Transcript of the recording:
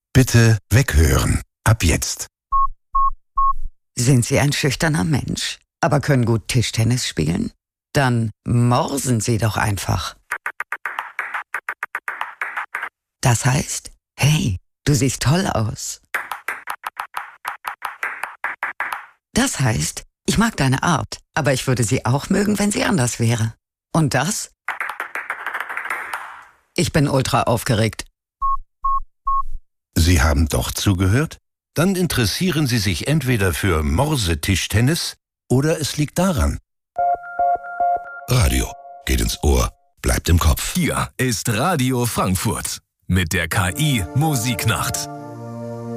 Bitte weghören. Ab jetzt. Sind Sie ein schüchterner Mensch, aber können gut Tischtennis spielen? Dann morsen Sie doch einfach. Das heißt, hey, du siehst toll aus. Das heißt, ich mag deine Art, aber ich würde sie auch mögen, wenn sie anders wäre. Und das? Ich bin ultra aufgeregt. Sie haben doch zugehört? Dann interessieren Sie sich entweder für Morsetischtennis oder es liegt daran. Radio geht ins Ohr, bleibt im Kopf. Hier ist Radio Frankfurt mit der KI Musiknacht.